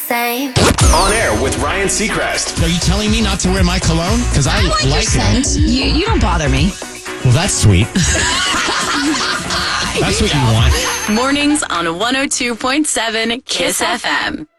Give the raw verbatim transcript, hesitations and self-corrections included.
same. On air with Ryan Seacrest. Are you telling me not to wear my cologne? Because I, I like, like your it. scent. You, you don't bother me. Well, that's sweet. That's what you want. Mornings on one oh two point seven Kiss F M.